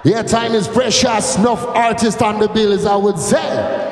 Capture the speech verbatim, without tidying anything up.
Your time is precious. Enough artists on the bill, as I would say.